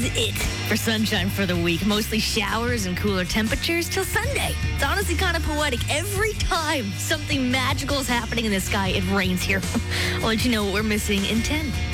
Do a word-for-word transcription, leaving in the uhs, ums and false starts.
is it for sunshine for the week. Mostly showers and cooler temperatures till Sunday. It's honestly kind of poetic. Every time something magical is happening in the sky, it rains here. I'll let you know what we're missing in ten.